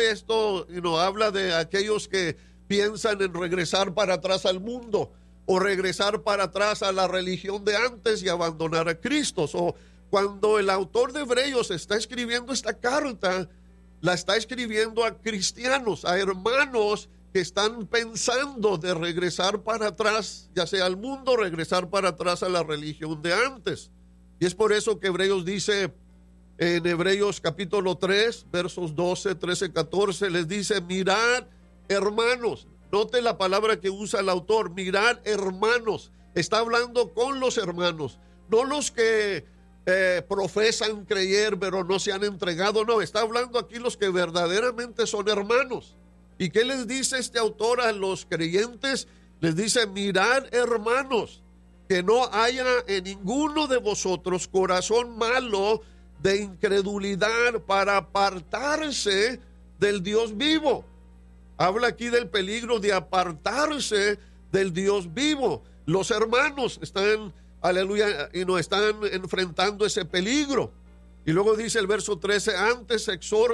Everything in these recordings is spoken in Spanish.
esto habla de aquellos que piensan en regresar para atrás al mundo, o regresar para atrás a la religión de antes y abandonar a Cristo. O cuando el autor de Hebreos está escribiendo esta carta, la está escribiendo a cristianos, a hermanos que están pensando de regresar para atrás, ya sea al mundo, regresar para atrás a la religión de antes. Y es por eso que Hebreos dice, en Hebreos capítulo 3, versos 12, 13, 14, les dice: mirad, hermanos. Note la palabra que usa el autor, mirad, hermanos. Está hablando con los hermanos, no los que profesan creer pero no se han entregado. No, está hablando aquí los que verdaderamente son hermanos. ¿Y qué les dice este autor a los creyentes? Les dice: mirad, hermanos, que no haya en ninguno de vosotros corazón malo de incredulidad para apartarse del Dios vivo. Habla aquí del peligro de apartarse del Dios vivo. Los hermanos están, aleluya, y no están enfrentando ese peligro. Y luego dice el verso 13, antes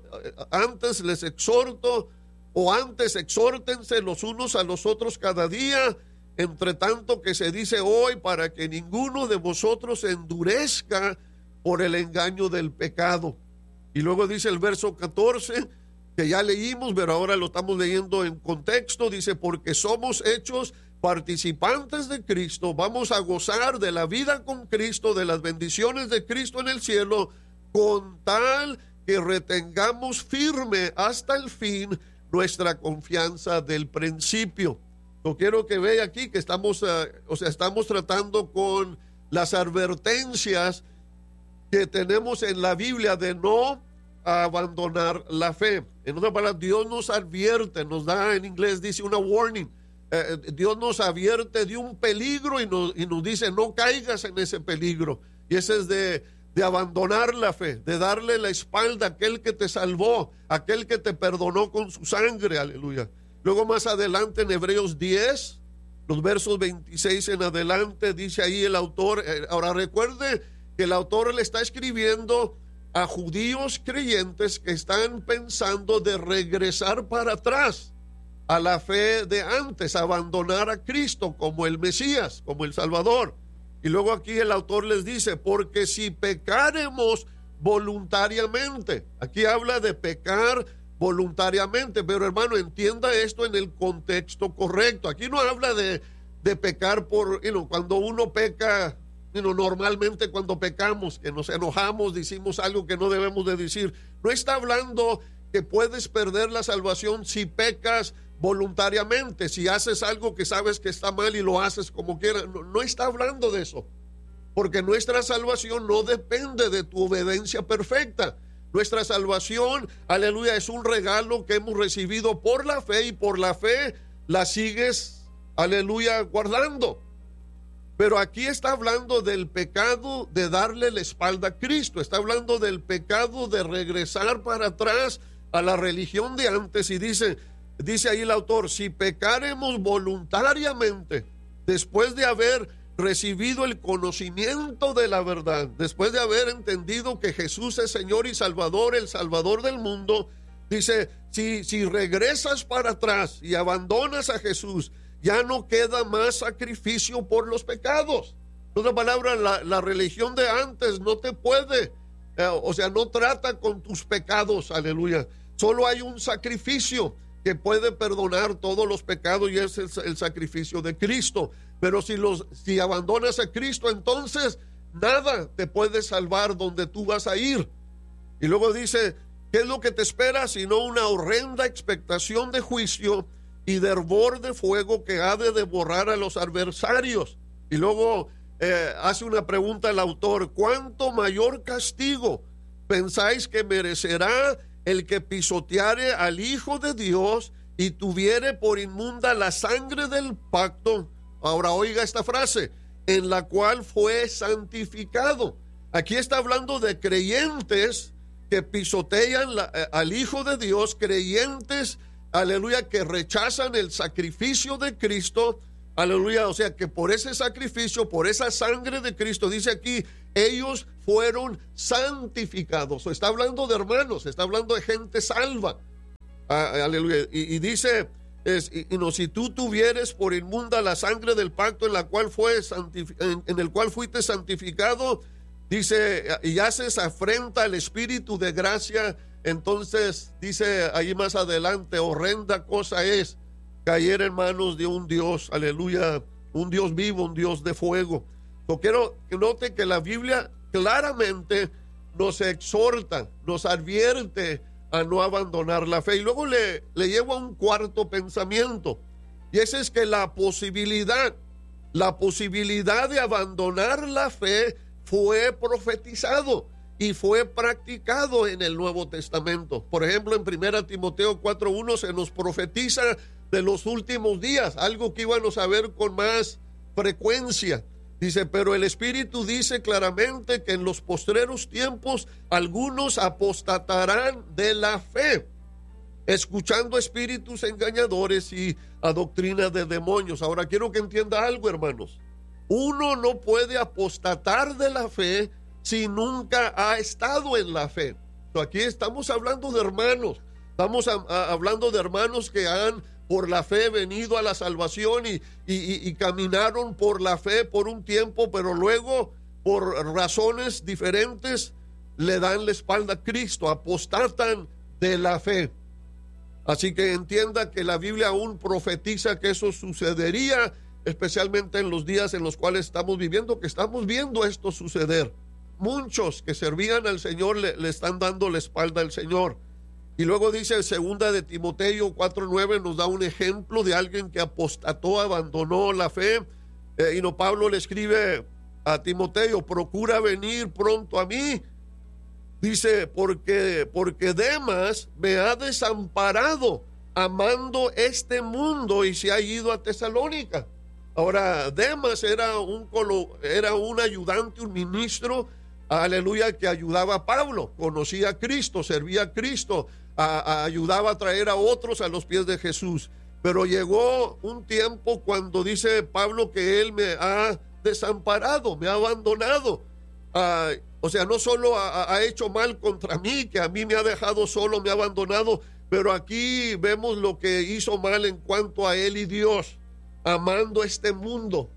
les exhorto, o antes exhórtense los unos a los otros cada día, entre tanto que se dice hoy, para que ninguno de vosotros se endurezca por el engaño del pecado. Y luego dice el verso 14, que ya leímos, pero ahora lo estamos leyendo en contexto. Dice: porque somos hechos participantes de Cristo, vamos a gozar de la vida con Cristo, de las bendiciones de Cristo en el cielo, con tal que retengamos firme hasta el fin nuestra confianza del principio. Yo quiero que vea aquí que estamos tratando con las advertencias que tenemos en la Biblia de no abandonar la fe. En otras palabras, Dios nos advierte, nos da, en inglés dice una warning. Dios nos advierte de un peligro y nos dice: no caigas en ese peligro. Y ese es de abandonar la fe, de darle la espalda a aquel que te salvó, aquel que te perdonó con su sangre. Aleluya. Luego más adelante en Hebreos 10, los versos 26 en adelante, dice ahí el autor, ahora recuerde que el autor le está escribiendo a judíos creyentes que están pensando de regresar para atrás a la fe de antes, abandonar a Cristo como el Mesías, como el Salvador. Y luego aquí el autor les dice: porque si pecaremos voluntariamente. Aquí habla de pecar voluntariamente, pero hermano, entienda esto en el contexto correcto. Aquí no habla de pecar por, cuando uno peca, normalmente cuando pecamos, que nos enojamos, decimos algo que no debemos de decir. No está hablando que puedes perder la salvación si pecas voluntariamente, si haces algo que sabes que está mal y lo haces como quieras. No está hablando de eso, porque nuestra salvación no depende de tu obediencia perfecta. Nuestra salvación, aleluya, es un regalo que hemos recibido por la fe, y por la fe la sigues, aleluya, guardando. Pero aquí está hablando del pecado de darle la espalda a Cristo. Está hablando del pecado de regresar para atrás a la religión de antes. Y dice ahí el autor: si pecaremos voluntariamente, después de haber recibido el conocimiento de la verdad, después de haber entendido que Jesús es Señor y Salvador, el Salvador del mundo, dice, si regresas para atrás y abandonas a Jesús, ya no queda más sacrificio por los pecados. En otras palabras, la religión de antes no te puede, no trata con tus pecados, aleluya. Solo hay un sacrificio que puede perdonar todos los pecados, y ese es el sacrificio de Cristo. Pero si abandonas a Cristo, entonces nada te puede salvar donde tú vas a ir. Y luego dice: ¿qué es lo que te espera? Sino una horrenda expectación de juicio y de hervor de fuego que ha de devorar a los adversarios. Y luego hace una pregunta el autor: ¿cuánto mayor castigo pensáis que merecerá el que pisoteare al Hijo de Dios y tuviere por inmunda la sangre del pacto? Ahora oiga esta frase: en la cual fue santificado. Aquí está hablando de creyentes que pisotean al Hijo de Dios, creyentes, aleluya, que rechazan el sacrificio de Cristo, aleluya. O sea, que por ese sacrificio, por esa sangre de Cristo, dice aquí, ellos fueron santificados. Está hablando de hermanos, está hablando de gente salva. Aleluya. Y dice, si tú tuvieres por inmunda la sangre del pacto en el cual fuiste santificado, dice, y haces afrenta al Espíritu de gracia, entonces dice ahí más adelante, horrenda cosa es caer en manos de un Dios, aleluya, un Dios vivo, un Dios de fuego. Yo quiero que note que la Biblia claramente nos exhorta, nos advierte a no abandonar la fe. Y luego le llevo a un cuarto pensamiento, y ese es que la posibilidad de abandonar la fe fue profetizado y fue practicado en el Nuevo Testamento. Por ejemplo, en 1 Timoteo 4:1 se nos profetiza de los últimos días, algo que íbamos a ver con más frecuencia. Dice, pero el Espíritu dice claramente que en los postreros tiempos algunos apostatarán de la fe, escuchando espíritus engañadores y a doctrina de demonios. Ahora quiero que entienda algo, hermanos. Uno no puede apostatar de la fe si nunca ha estado en la fe. Aquí estamos hablando de hermanos, estamos hablando de hermanos que han por la fe venido a la salvación y caminaron por la fe por un tiempo, pero luego por razones diferentes le dan la espalda a Cristo, apostatan de la fe. Así que entienda que la Biblia aún profetiza que eso sucedería, especialmente en los días en los cuales estamos viviendo, que estamos viendo esto suceder. Muchos que servían al Señor le están dando la espalda al Señor. Y luego dice en 2 de Timoteo 4:9, nos da un ejemplo de alguien que apostató, abandonó la fe. Pablo le escribe a Timoteo, procura venir pronto a mí. Dice, porque Demas me ha desamparado amando este mundo y se ha ido a Tesalónica. Ahora, Demas era un ayudante, un ministro, aleluya, que ayudaba a Pablo, conocía a Cristo, servía a Cristo, ayudaba a traer a otros a los pies de Jesús. Pero llegó un tiempo cuando dice Pablo que él me ha desamparado, me ha abandonado. O sea, no solo ha hecho mal contra mí, que a mí me ha dejado solo, me ha abandonado, pero aquí vemos lo que hizo mal en cuanto a él y Dios, amando este mundo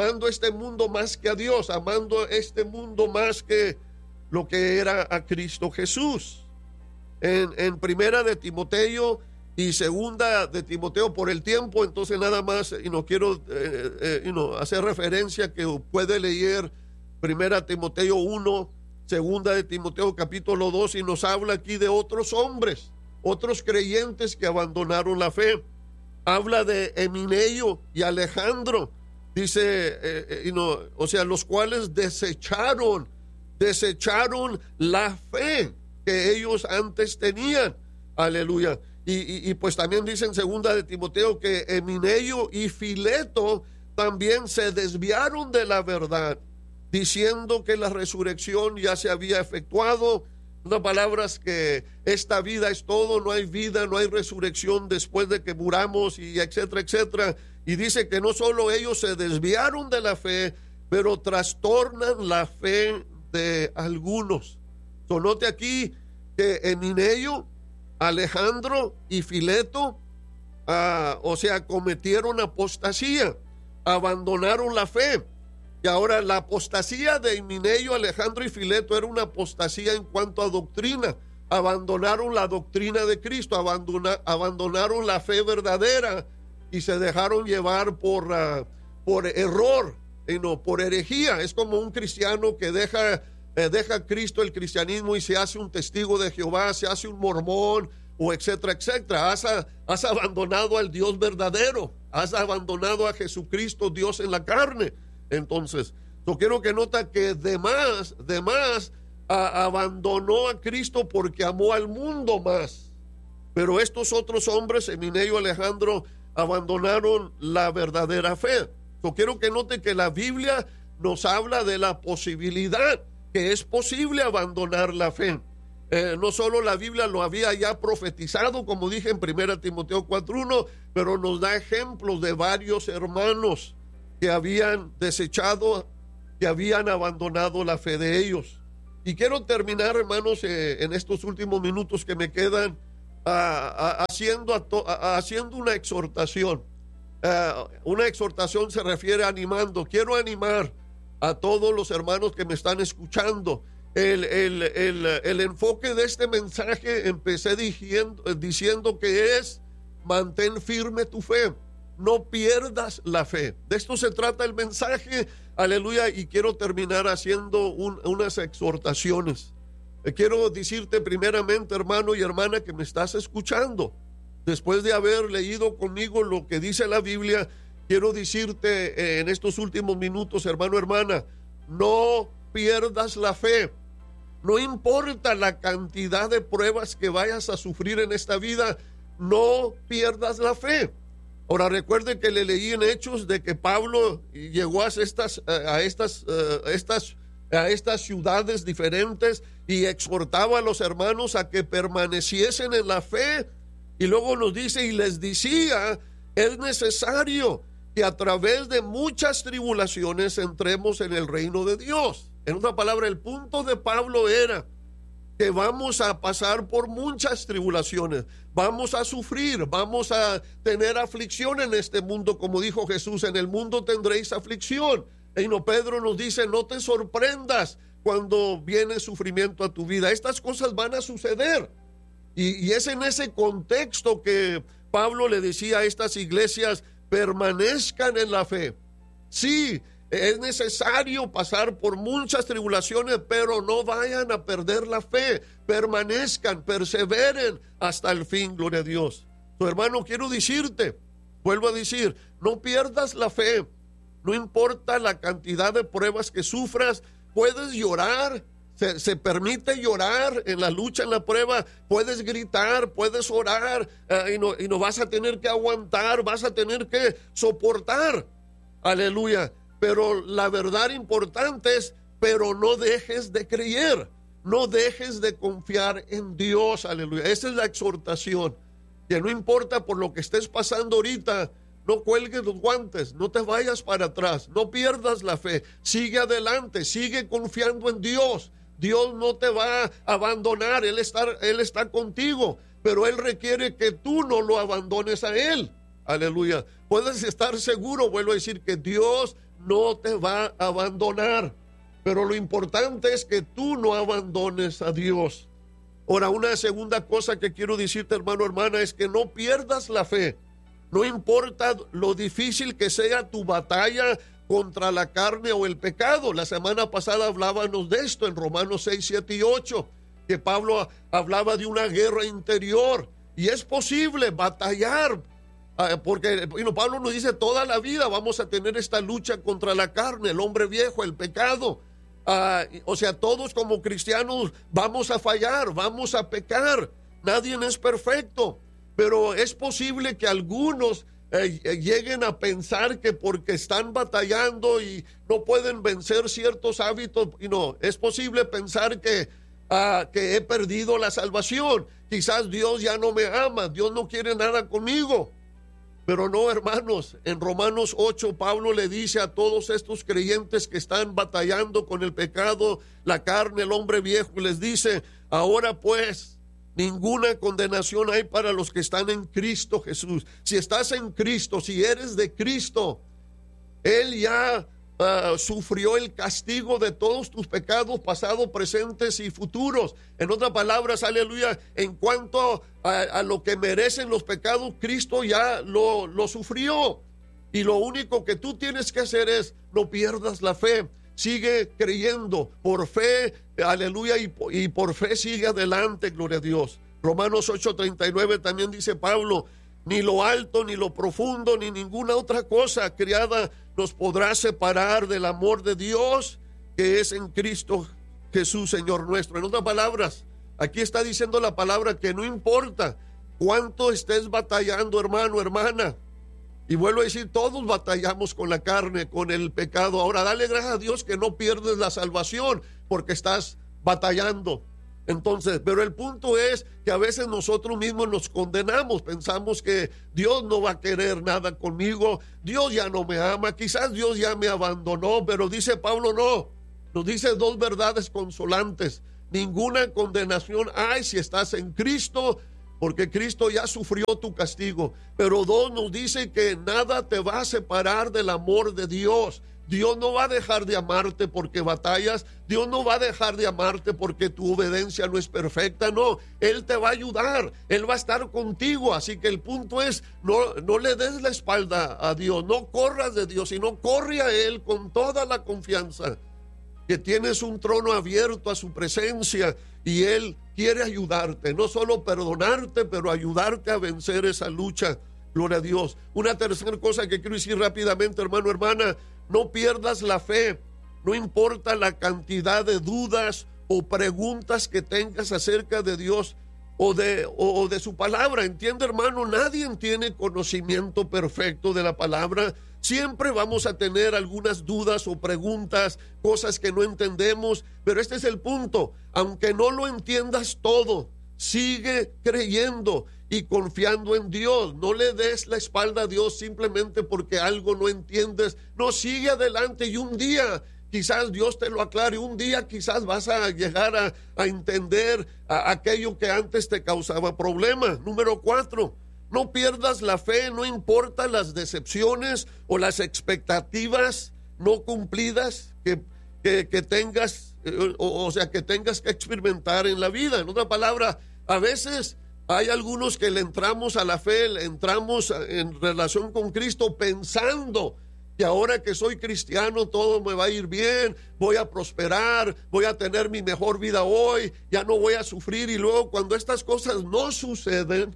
más que a Dios, amando este mundo más que lo que era a Cristo Jesús. En primera de Timoteo y segunda de Timoteo, por el tiempo, entonces nada más, quiero hacer referencia que puede leer primera Timoteo 1, segunda de Timoteo capítulo 2, y nos habla aquí de otros hombres, otros creyentes que abandonaron la fe. Habla de Emineo y Alejandro, dice, los cuales desecharon la fe que ellos antes tenían. Aleluya. Y pues también dice en segunda de Timoteo que Emineo y Fileto también se desviaron de la verdad, diciendo que la resurrección ya se había efectuado. Unas palabras que esta vida es todo, no hay vida, no hay resurrección después de que muramos, y etcétera, etcétera. Y dice que no solo ellos se desviaron de la fe, pero trastornan la fe de algunos. Note aquí que Emineo, Alejandro y Fileto, cometieron apostasía, abandonaron la fe. Y ahora la apostasía de Emineo, Alejandro y Fileto era una apostasía en cuanto a doctrina. Abandonaron la doctrina de Cristo, abandonaron la fe verdadera y se dejaron llevar por error, por herejía. Es como un cristiano que deja a Cristo, el cristianismo, y se hace un testigo de Jehová, se hace un mormón, o etcétera, etcétera. Has abandonado al Dios verdadero, has abandonado a Jesucristo, Dios en la carne. Entonces, yo quiero que nota que Demas abandonó a Cristo porque amó al mundo más. Pero estos otros hombres, Emineo y Alejandro, abandonaron la verdadera fe. Yo quiero que note que la Biblia nos habla de la posibilidad que es posible abandonar la fe. No solo la Biblia lo había ya profetizado, como dije en 1 Timoteo 4:1, pero nos da ejemplos de varios hermanos que habían desechado, que habían abandonado la fe de ellos. Y quiero terminar, hermanos, en estos últimos minutos que me quedan, haciendo una exhortación. Una exhortación se refiere a animando. Quiero animar a todos los hermanos que me están escuchando. El enfoque de este mensaje empecé diciendo que es: mantén firme tu fe, no pierdas la fe. De esto se trata el mensaje, aleluya, y quiero terminar haciendo unas exhortaciones. Quiero decirte primeramente, hermano y hermana que me estás escuchando, después de haber leído conmigo lo que dice la Biblia, quiero decirte en estos últimos minutos, hermano, hermana, no pierdas la fe. No importa la cantidad de pruebas que vayas a sufrir en esta vida, no pierdas la fe. Ahora recuerde que le leí en Hechos de que Pablo llegó a estas ciudades diferentes y exhortaba a los hermanos a que permaneciesen en la fe, y luego nos dice: y les decía, es necesario que a través de muchas tribulaciones entremos en el reino de Dios. En otra palabra, el punto de Pablo era que vamos a pasar por muchas tribulaciones, vamos a sufrir, vamos a tener aflicción en este mundo, como dijo Jesús: en el mundo tendréis aflicción. Y Pedro nos dice: no te sorprendas cuando viene sufrimiento a tu vida, estas cosas van a suceder. Y es en ese contexto que Pablo le decía a estas iglesias: permanezcan en la fe. Sí, es necesario pasar por muchas tribulaciones, pero no vayan a perder la fe. Permanezcan, perseveren hasta el fin, gloria a Dios. Tu hermano, quiero decirte, vuelvo a decir, no pierdas la fe. No importa la cantidad de pruebas que sufras, puedes llorar, se permite llorar en la lucha, en la prueba, puedes gritar, puedes orar, y no vas a tener que aguantar, vas a tener que soportar, aleluya. Pero la verdad importante es: pero no dejes de creer, no dejes de confiar en Dios, aleluya. Esa es la exhortación, que no importa por lo que estés pasando ahorita, no cuelgues los guantes, no te vayas para atrás, no pierdas la fe, sigue adelante, sigue confiando en Dios. Dios no te va a abandonar, Él está contigo, pero Él requiere que tú no lo abandones a Él, aleluya. Puedes estar seguro, vuelvo a decir, que Dios no te va a abandonar, pero lo importante es que tú no abandones a Dios. Ahora, una segunda cosa que quiero decirte, hermano, hermana, es que no pierdas la fe. No importa lo difícil que sea tu batalla contra la carne o el pecado. La semana pasada hablábamos de esto en Romanos 6, 7 y 8, que Pablo hablaba de una guerra interior, y es posible batallar, porque Pablo nos dice: toda la vida vamos a tener esta lucha contra la carne, el hombre viejo, el pecado. O sea, todos como cristianos vamos a fallar, vamos a pecar, nadie es perfecto. Pero es posible que algunos lleguen a pensar que porque están batallando y no pueden vencer ciertos hábitos, es posible pensar que he perdido la salvación. Quizás Dios ya no me ama, Dios no quiere nada conmigo. Pero no, hermanos, en Romanos 8 Pablo le dice a todos estos creyentes que están batallando con el pecado, la carne, el hombre viejo, y les dice: ahora pues, ninguna condenación hay para los que están en Cristo Jesús. Si estás en Cristo, si eres de Cristo, Él ya sufrió el castigo de todos tus pecados pasados, presentes y futuros. En otras palabras, aleluya, en cuanto a lo que merecen los pecados, Cristo ya lo sufrió. Y lo único que tú tienes que hacer es: no pierdas la fe. Sigue creyendo por fe, aleluya, y por fe sigue adelante, gloria a Dios. Romanos 8:39 también dice Pablo: ni lo alto, ni lo profundo, ni ninguna otra cosa creada nos podrá separar del amor de Dios que es en Cristo Jesús, Señor nuestro. En otras palabras, aquí está diciendo la palabra que no importa cuánto estés batallando, hermano, hermana. Y vuelvo a decir, todos batallamos con la carne, con el pecado. Ahora, dale gracias a Dios que no pierdes la salvación porque estás batallando. Entonces, pero el punto es que a veces nosotros mismos nos condenamos, pensamos que Dios no va a querer nada conmigo, Dios ya no me ama, quizás Dios ya me abandonó, pero dice Pablo no, nos dice dos verdades consolantes: ninguna condenación hay si estás en Cristo porque Cristo ya sufrió tu castigo. Pero 2, nos dice que nada te va a separar del amor de Dios. Dios no va a dejar de amarte porque batallas. Dios no va a dejar de amarte porque tu obediencia no es perfecta. No, Él te va a ayudar. Él va a estar contigo. Así que el punto es, no le des la espalda a Dios. No corras de Dios, sino corre a Él con toda la confianza que tienes un trono abierto a su presencia y Él quiere ayudarte. No solo perdonarte, pero ayudarte a vencer esa lucha. Gloria a Dios. Una tercera cosa que quiero decir rápidamente, hermano, hermana: no pierdas la fe, no importa la cantidad de dudas o preguntas que tengas acerca de Dios o de su palabra. Entiende, hermano, nadie tiene conocimiento perfecto de la palabra. Siempre vamos a tener algunas dudas o preguntas, cosas que no entendemos, pero este es el punto: aunque no lo entiendas todo, sigue creyendo y confiando en Dios. No le des la espalda a Dios simplemente porque algo no entiendes. No, sigue adelante y un día quizás Dios te lo aclare. Un día quizás vas a llegar a entender aquello que antes te causaba problemas. Número 4, no pierdas la fe, no importa las decepciones o las expectativas no cumplidas que tengas, o sea, que tengas que experimentar en la vida. En otra palabra, a veces hay algunos que le entramos a la fe, le entramos en relación con Cristo pensando que ahora que soy cristiano todo me va a ir bien, voy a prosperar, voy a tener mi mejor vida hoy, ya no voy a sufrir. Y luego, cuando estas cosas no suceden,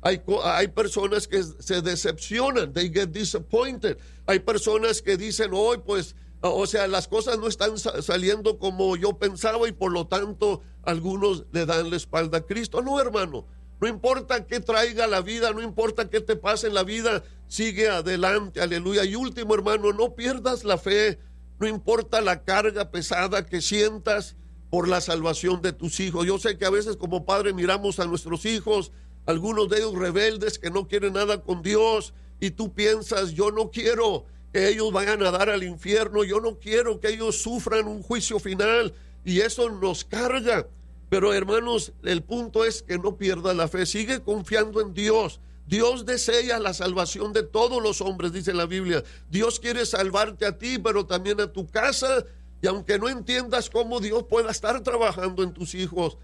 hay personas que se decepcionan, they get disappointed. Hay personas que dicen, hoy pues, o sea, las cosas no están saliendo como yo pensaba y por lo tanto algunos le dan la espalda a Cristo. No, hermano, no importa qué traiga la vida, no importa qué te pase en la vida, sigue adelante, aleluya. Y último, hermano, no pierdas la fe, no importa la carga pesada que sientas por la salvación de tus hijos. Yo sé que a veces como padre miramos a nuestros hijos, algunos de ellos rebeldes que no quieren nada con Dios, y tú piensas, yo no quiero que ellos vayan a dar al infierno, yo no quiero que ellos sufran un juicio final, y eso nos carga. Pero hermanos, el punto es que no pierdas la fe, sigue confiando en Dios. Dios desea la salvación de todos los hombres, dice la Biblia. Dios quiere salvarte a ti, pero también a tu casa, y aunque no entiendas cómo Dios pueda estar trabajando en tus hijos,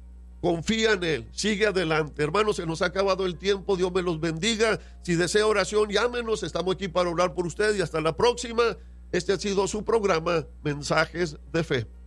confía en Él, sigue adelante. Hermanos, se nos ha acabado el tiempo, Dios me los bendiga. Si desea oración, llámenos, estamos aquí para orar por ustedes y hasta la próxima. Este ha sido su programa, Mensajes de Fe.